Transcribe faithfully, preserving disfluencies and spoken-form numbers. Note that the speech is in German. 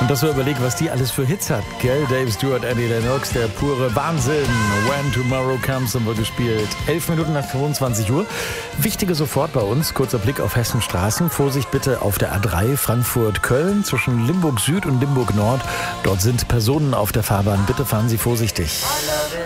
Und das so überlegt, was die alles für Hits hat, gell? Dave Stewart, Annie Lennox, der pure Wahnsinn. When Tomorrow Comes haben wir gespielt. Elf Minuten nach zweiundzwanzig Uhr. Wichtige sofort bei uns. Kurzer Blick auf Hessenstraßen. Vorsicht bitte auf der A drei Frankfurt-Köln zwischen Limburg Süd und Limburg Nord. Dort sind Personen auf der Fahrbahn. Bitte fahren Sie vorsichtig.